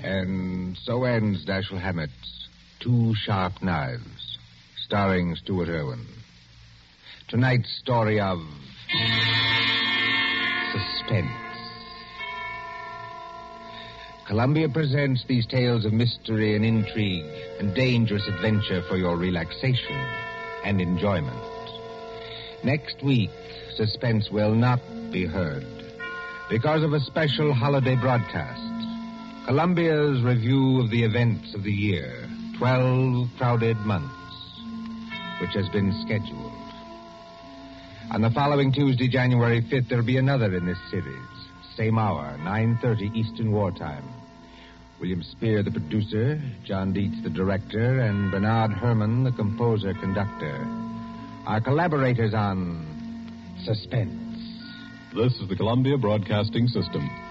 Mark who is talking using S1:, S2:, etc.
S1: And so ends Dashiell Hammett's Two Sharp Knives, starring Stuart Erwin. Tonight's story of suspense. Columbia presents these tales of mystery and intrigue and dangerous adventure for your relaxation and enjoyment. Next week, suspense will not be heard because of a special holiday broadcast. Columbia's review of the events of the year, 12 crowded months, which has been scheduled. On the following Tuesday, January 5th, there'll be another in this series. Same hour, 9:30 Eastern Wartime. William Spear, the producer, John Dietz, the director, and Bernard Herrmann, the composer-conductor, are collaborators on Suspense.
S2: This is the Columbia Broadcasting System.